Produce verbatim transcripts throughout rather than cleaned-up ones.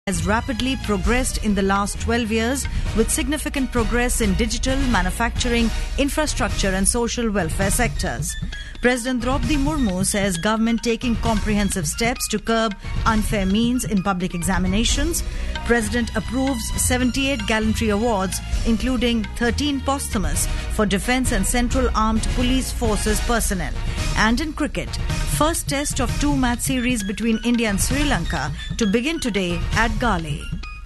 has rapidly progressed in the last twelve years with significant progress in digital, manufacturing, infrastructure and social welfare sectors. President Draupadi Murmu says government taking comprehensive steps to curb unfair means in public examinations. President approves seventy-eight gallantry awards, including thirteen posthumous for Defence and Central Armed Police Forces personnel. And in cricket, first test of two-match series between India and Sri Lanka to begin today at Gale.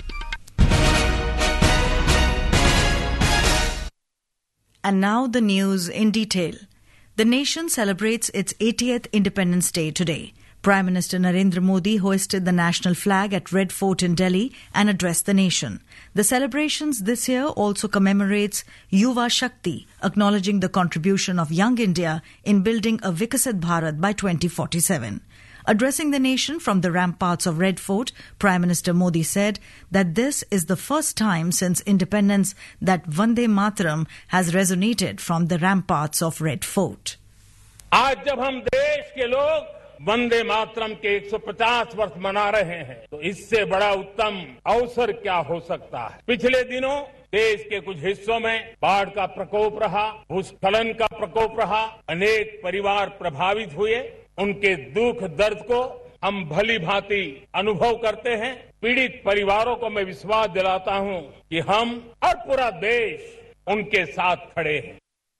And now the news in detail. The nation celebrates its eightieth Independence Day today. Prime Minister Narendra Modi hoisted the national flag at Red Fort in Delhi and addressed the nation. The celebrations this year also commemorates Yuva Shakti, acknowledging the contribution of young India in building a Viksit Bharat by twenty forty-seven. Addressing the nation from the ramparts of Red Fort, Prime Minister Modi said that this is the first time since independence that Vande Mataram has resonated from the ramparts of Red Fort. आज जब हम देश के लोग वंदे मातरम के एक सौ पचास वर्ष मना रहे हैं, तो इससे बड़ा उत्तम अवसर क्या हो सकता है। पिछले दिनों देश के कुछ हिस्सों में बाढ़ का प्रकोप रहा, भूस्खलन का प्रकोप रहा, अनेक परिवार प्रभावित हुए। उनके दुख दर्द को हम भली भांति अनुभव करते हैं। पीड़ित परिवारों को मैं विश्वास दिलाता हूं कि हम और पूरा देश उनके साथ खड़े हैं।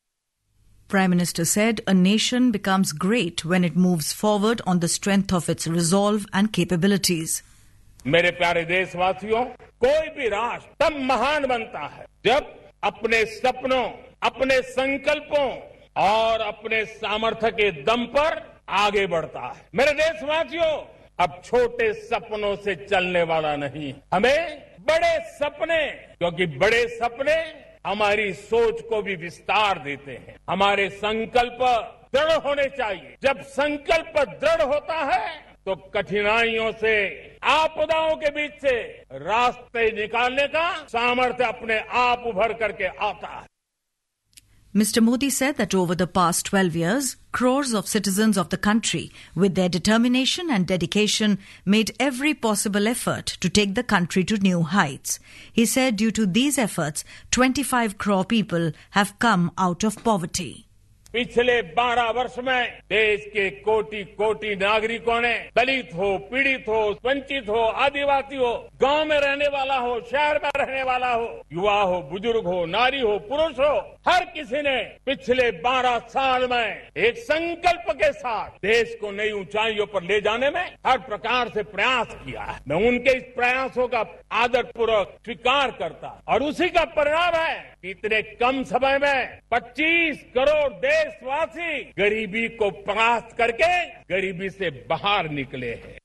Prime Minister said a nation becomes great when it moves forward on the strength of its resolve and capabilities. मेरे प्यारे देशवासियों, कोई भी राष्ट्र तब महान बनता है जब अपने सपनों, अपने संकल्पों और अपने सामर्थ्य के दम पर आगे बढ़ता है। मेरे देशवासियों, अब छोटे सपनों से चलने वाला नहीं, हमें बड़े सपने, क्योंकि बड़े सपने हमारी सोच को भी विस्तार देते हैं। हमारे संकल्प दृढ़ होने चाहिए। जब संकल्प दृढ़ होता है तो कठिनाइयों से, आपदाओं के बीच से रास्ते निकालने का सामर्थ्य अपने आप उभर करके आता है। Mister Modi said that over the past twelve years, crores of citizens of the country, with their determination and dedication, made every possible effort to take the country to new heights. He said due to these efforts, twenty-five crore people have come out of poverty. पिछले बारह वर्ष में देश के कोटि कोटि नागरिकों ने, दलित हो, पीड़ित हो, वंचित हो, आदिवासी हो, गांव में रहने वाला हो, शहर में रहने वाला हो, युवा हो, बुजुर्ग हो, नारी हो, पुरुष हो, हर किसी ने पिछले बारह साल में एक संकल्प के साथ देश को नई ऊंचाइयों पर ले जाने में हर प्रकार से प्रयास किया है। मैं उनके इस प्रयासों का आदरपूर्वक स्वीकार करता और उसी का परिणाम है कि इतने कम समय में पच्चीस करोड़ देशवासी गरीबी को परास्त करके गरीबी से बाहर निकले हैं।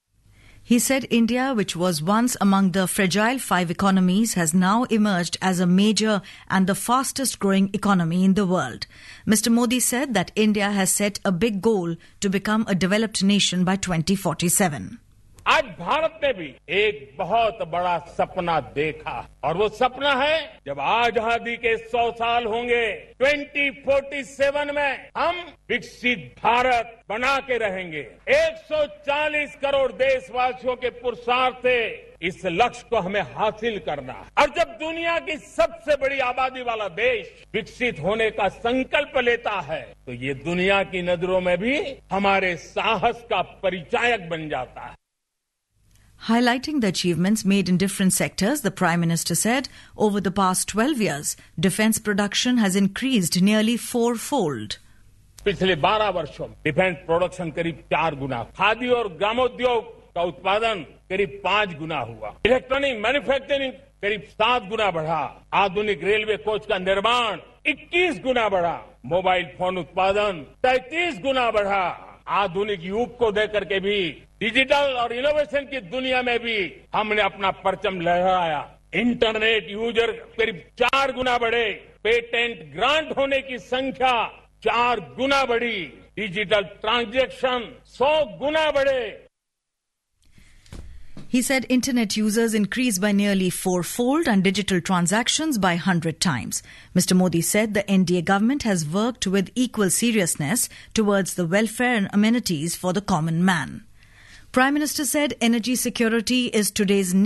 He said India, which was once among the fragile five economies, has now emerged as a major and the fastest growing economy in the world. Mister Modi said that India has set a big goal to become a developed nation by twenty forty-seven. आज भारत ने भी एक बहुत बड़ा सपना देखा और वो सपना है जब आजादी के सौ साल होंगे, ट्वेंटी फोर्टी सेवन में हम विकसित भारत बना के रहेंगे। एक सौ चालीस करोड़ देशवासियों के पुरुषार्थ से इस लक्ष्य को हमें हासिल करना है। और जब दुनिया की सबसे बड़ी आबादी वाला देश विकसित होने का संकल्प लेता है, तो ये दुनिया की नजरों में भी हमारे साहस का परिचायक बन जाता है। Highlighting the achievements made in different sectors, the Prime Minister said, over the past twelve years, defence production has increased nearly fourfold. पिछले बारह वर्षों में डिफेंस प्रोडक्शन करीब चार गुना, खादी और ग्रामोद्योग का उत्पादन करीब पांच गुना हुआ, इलेक्ट्रॉनिक मैन्युफैक्चरिंग करीब सात गुना बढ़ा, आधुनिक रेलवे कोच का निर्माण इक्कीस गुना बढ़ा, मोबाइल फोन उत्पादन तैंतीस गुना बढ़ा, आधुनिक युग को देकर के भी डिजिटल और इनोवेशन की दुनिया में भी हमने अपना परचम लहराया। इंटरनेट यूजर करीब चार गुना बढ़े, पेटेंट ग्रांट होने की संख्या चार गुना बढ़ी, डिजिटल ट्रांजैक्शन सौ गुना बढ़े। He said internet users increased by nearly fourfold and digital transactions by one hundred times. Mister Modi said the N D A government has worked with equal seriousness towards the welfare and amenities for the common man. Prime Minister said energy security is today's need.